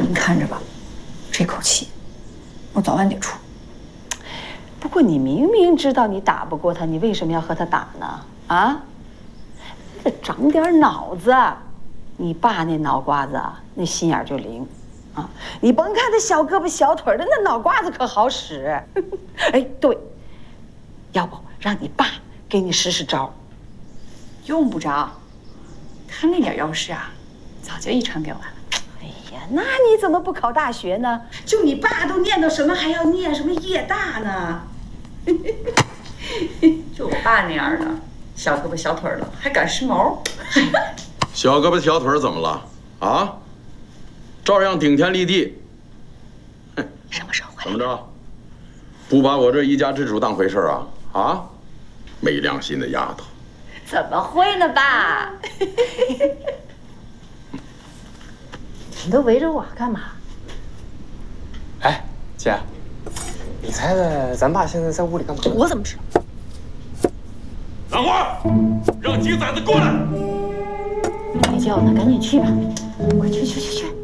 你看着吧，这口气，我早晚得出。 不过你明明知道你打不过他，你为什么要和他打呢？啊？这长点脑子！你爸那脑瓜子啊，那心眼就灵，啊！你甭看他小胳膊小腿的，那脑瓜子可好使。哎，对，要不让你爸给你使使招？ 用不着，他那点优势啊，早就遗传给我了。 哎呀，那你怎么不考大学呢？就你爸都念到什么，还要念什么夜大呢？ 就我爸那样的，小胳膊小腿的，还敢时髦。 小胳膊小腿怎么了？啊？照样顶天立地。哼， 什么时候回来？ 怎么着？不把我这一家之主当回事啊？啊？没良心的丫头！ 怎么会呢，爸？ 你都围着我干嘛？ 哎，姐，你猜猜咱爸现在在屋里干嘛？ 我怎么知道？ 兰花，让鸡崽子过来！ 没叫呢，赶紧去吧，快去去去去！